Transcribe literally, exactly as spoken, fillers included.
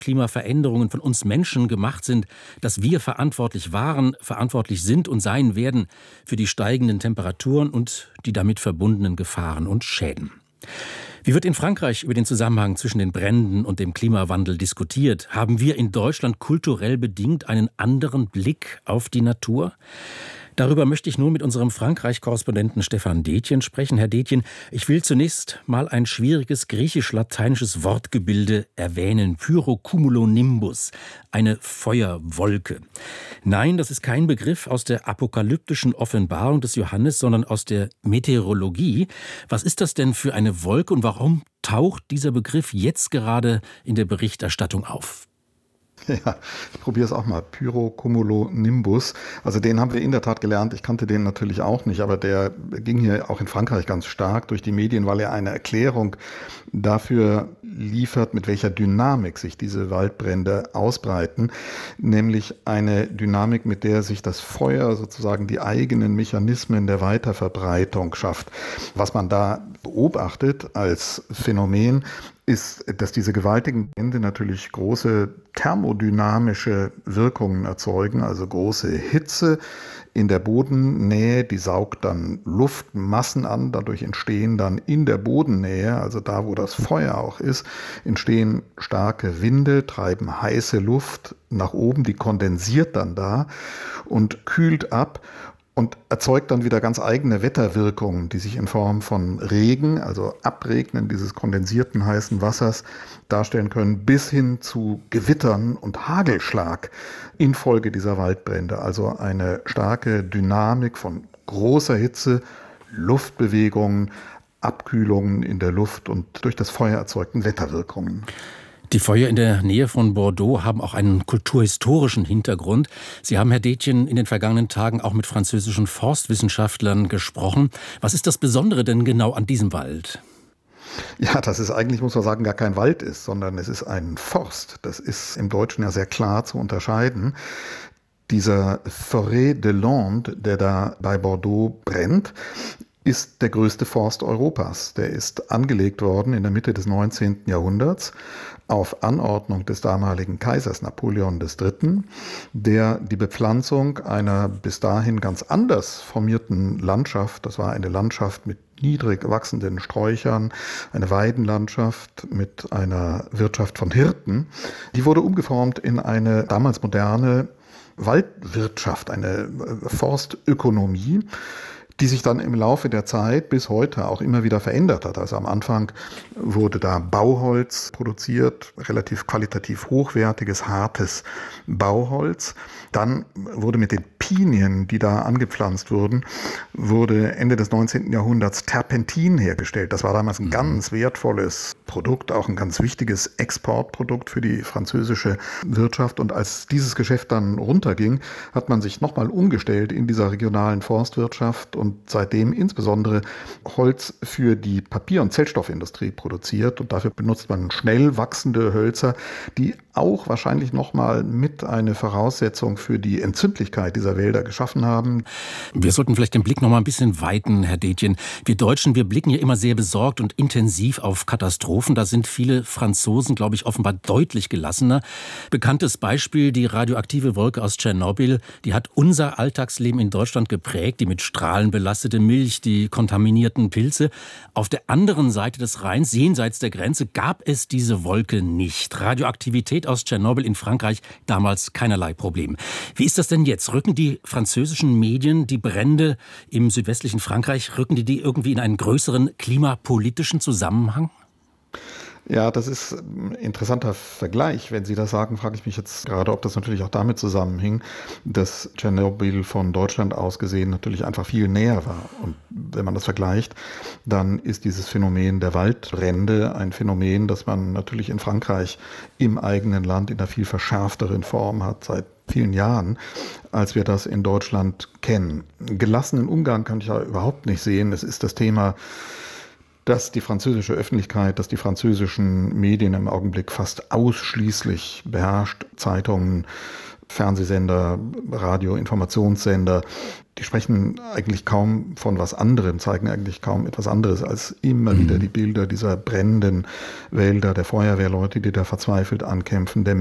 Klimaveränderungen von uns Menschen gemacht sind, dass wir verantwortlich waren, verantwortlich sind und sein werden für die steigenden Temperaturen und die damit verbundenen Gefahren und Schäden. Wie wird in Frankreich über den Zusammenhang zwischen den Bränden und dem Klimawandel diskutiert? Haben wir in Deutschland kulturell bedingt einen anderen Blick auf die Natur? Darüber möchte ich nun mit unserem Frankreich-Korrespondenten Stefan Detjen sprechen. Herr Detjen, ich will zunächst mal ein schwieriges griechisch-lateinisches Wortgebilde erwähnen. Pyrocumulonimbus, eine Feuerwolke. Nein, das ist kein Begriff aus der apokalyptischen Offenbarung des Johannes, sondern aus der Meteorologie. Was ist das denn für eine Wolke und warum taucht dieser Begriff jetzt gerade in der Berichterstattung auf? Ja, ich probiere es auch mal. Pyrocumulonimbus. Also den haben wir in der Tat gelernt. Ich kannte den natürlich auch nicht, aber der ging hier auch in Frankreich ganz stark durch die Medien, weil er eine Erklärung dafür liefert, mit welcher Dynamik sich diese Waldbrände ausbreiten. Nämlich eine Dynamik, mit der sich das Feuer sozusagen die eigenen Mechanismen der Weiterverbreitung schafft. Was man da beobachtet als Phänomen, ist, dass diese gewaltigen Brände natürlich große thermodynamische Wirkungen erzeugen, also große Hitze in der Bodennähe, die saugt dann Luftmassen an, dadurch entstehen dann in der Bodennähe, also da, wo das Feuer auch ist, entstehen starke Winde, treiben heiße Luft nach oben, die kondensiert dann da und kühlt ab und erzeugt dann wieder ganz eigene Wetterwirkungen, die sich in Form von Regen, also Abregnen dieses kondensierten heißen Wassers, darstellen können, bis hin zu Gewittern und Hagelschlag infolge dieser Waldbrände. Also eine starke Dynamik von großer Hitze, Luftbewegungen, Abkühlungen in der Luft und durch das Feuer erzeugten Wetterwirkungen. Die Feuer in der Nähe von Bordeaux haben auch einen kulturhistorischen Hintergrund. Sie haben, Herr Detjen, in den vergangenen Tagen auch mit französischen Forstwissenschaftlern gesprochen. Was ist das Besondere denn genau an diesem Wald? Ja, dass es eigentlich, muss man sagen, gar kein Wald ist, sondern es ist ein Forst. Das ist im Deutschen ja sehr klar zu unterscheiden. Dieser Forêt de Landes, der da bei Bordeaux brennt, ist der größte Forst Europas. Der ist angelegt worden in der Mitte des neunzehnten Jahrhunderts auf Anordnung des damaligen Kaisers Napoleon der Dritte., der die Bepflanzung einer bis dahin ganz anders formierten Landschaft, das war eine Landschaft mit niedrig wachsenden Sträuchern, eine Weidenlandschaft mit einer Wirtschaft von Hirten, die wurde umgeformt in eine damals moderne Waldwirtschaft, eine Forstökonomie, die sich dann im Laufe der Zeit bis heute auch immer wieder verändert hat. Also am Anfang wurde da Bauholz produziert, relativ qualitativ hochwertiges, hartes Bauholz. Dann wurde mit den Pinien, die da angepflanzt wurden, wurde Ende des neunzehnten Jahrhunderts Terpentin hergestellt. Das war damals ein ganz wertvolles Produkt, auch ein ganz wichtiges Exportprodukt für die französische Wirtschaft. Und als dieses Geschäft dann runterging, hat man sich nochmal umgestellt in dieser regionalen Forstwirtschaft und seitdem insbesondere Holz für die Papier- und Zellstoffindustrie produziert. Und dafür benutzt man schnell wachsende Hölzer, die auch wahrscheinlich nochmal mit eine Voraussetzung für die Entzündlichkeit dieser Wälder geschaffen haben. Wir sollten vielleicht den Blick noch mal ein bisschen weiten, Herr Detjen. Wir Deutschen, wir blicken ja immer sehr besorgt und intensiv auf Katastrophen. Da sind viele Franzosen, glaube ich, offenbar deutlich gelassener. Bekanntes Beispiel, die radioaktive Wolke aus Tschernobyl, die hat unser Alltagsleben in Deutschland geprägt. Die mit Strahlen belastete Milch, die kontaminierten Pilze. Auf der anderen Seite des Rheins, jenseits der Grenze, gab es diese Wolke nicht. Radioaktivität aus Tschernobyl in Frankreich, damals keinerlei Problem. Wie ist das denn jetzt? Rücken die französischen Medien die Brände im südwestlichen Frankreich, rücken die die irgendwie in einen größeren klimapolitischen Zusammenhang? Ja, das ist ein interessanter Vergleich. Wenn Sie das sagen, frage ich mich jetzt gerade, ob das natürlich auch damit zusammenhing, dass Tschernobyl von Deutschland aus gesehen natürlich einfach viel näher war. Und wenn man das vergleicht, dann ist dieses Phänomen der Waldbrände ein Phänomen, das man natürlich in Frankreich im eigenen Land in einer viel verschärfteren Form hat seit vielen Jahren, als wir das in Deutschland kennen. Gelassenen Umgang kann ich ja überhaupt nicht sehen. Es ist das Thema, dass die französische Öffentlichkeit, dass die französischen Medien im Augenblick fast ausschließlich beherrscht, Zeitungen, Fernsehsender, Radio, Informationssender, die sprechen eigentlich kaum von was anderem, zeigen eigentlich kaum etwas anderes als immer mhm. wieder die Bilder dieser brennenden Wälder, der Feuerwehrleute, die da verzweifelt ankämpfen, der